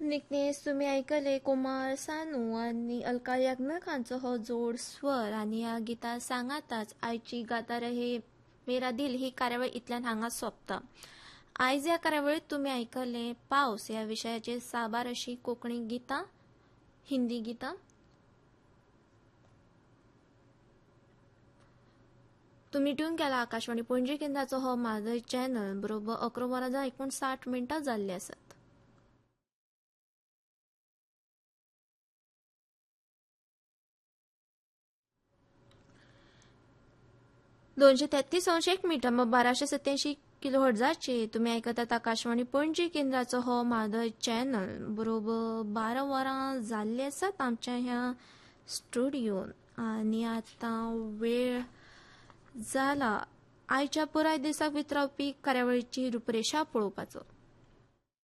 निकनेस तुम्ही ऐकले कुमार सानू आणि अलका याग्निक हांचो हो जोड स्वर आणि ह्या गितां सांगाताच आयची गाता रहे मेरा दिल ही कार्यावळ इतल्यान हांगा सोंपता. आयज ह्या कार्यावळीत तुम्ही ऐकले पावस ह्या विशयाचेर साबार अशी कोंकणी गितां, हिंदी गितां. तुम्ही ट्यून केला आकाशवाणी पणजी केंद्राचो हो म्हादय चॅनल. बरोबर 11:59 जाल्ले आसात. 233 मीटर मग 1287 किलोहर्ट्झाचेर तुम्ही ऐकतात आकाशवाणी पणजी केंद्राचो हो म्हादय चॅनल. बरोबर 12 वरां जाल्ली आसात आमच्या ह्या स्टुडिओन आणि आतां वेळ जाला आयच्या पुराय दिसाक वितरावपी कार्यावळीची रूपरेषा पळोवपाचो.